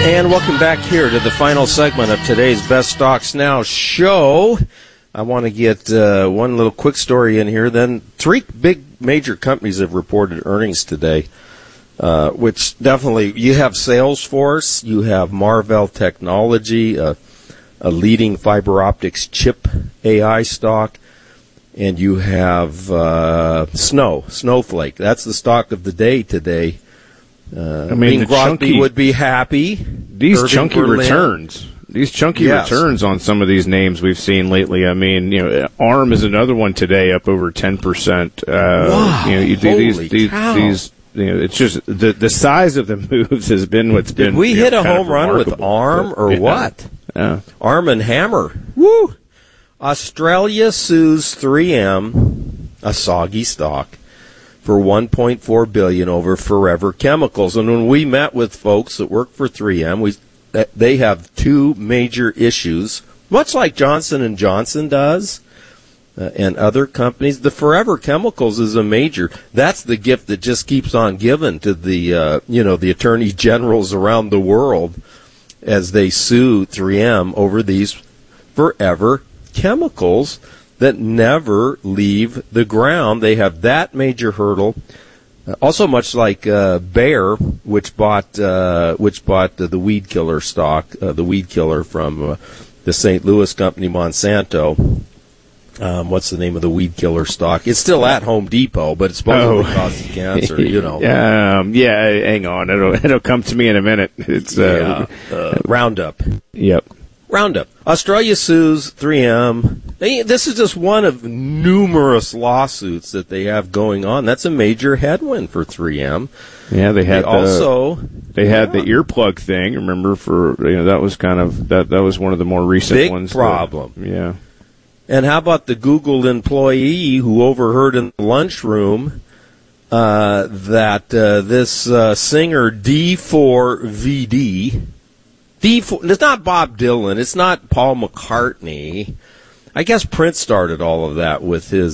And welcome back here to the final segment of today's Best Stocks Now show. I want to get one little quick story in here. Then 3 big major companies have reported earnings today, which definitely, you have Salesforce, you have Marvell Technology, a leading fiber optics chip AI stock, and you have Snowflake. That's the stock of the day today. Bing Crosby would be happy. These Irving chunky Berlin. returns. These chunky returns on some of these names we've seen lately. I mean, ARM is another one today, up over 10%. Wow! Holy cow. These, it's just the size of the moves has been what's been. Did we hit a home run with remarkable. ARM or what? Yeah. Arm and Hammer. Woo! Australia sues 3M, a soggy stock, for $1.4 billion over Forever Chemicals. And when we met with folks that work for 3M, they have 2 major issues, much like Johnson & Johnson does and other companies. The Forever Chemicals is a major. That's the gift that just keeps on giving to the the attorney generals around the world as they sue 3M over these Forever Chemicals that never leave the ground. They have that major hurdle. Also, much like Bayer, which bought the weed killer stock, the weed killer from the St. Louis company Monsanto. What's the name of the weed killer stock? It's still at Home Depot, but it's supposedly causes cancer. Hang on, it'll come to me in a minute. It's Roundup. Yep. Roundup. Australia sues 3M. This is just one of numerous lawsuits that they have going on. That's a major headwind for 3M. Yeah, they had the earplug thing. Remember, that was kind of that was one of the more recent big ones. Problem. Yeah. And how about the Google employee who overheard in the lunchroom that this singer D4VD. It's not Bob Dylan. It's not Paul McCartney. I guess Prince started all of that with his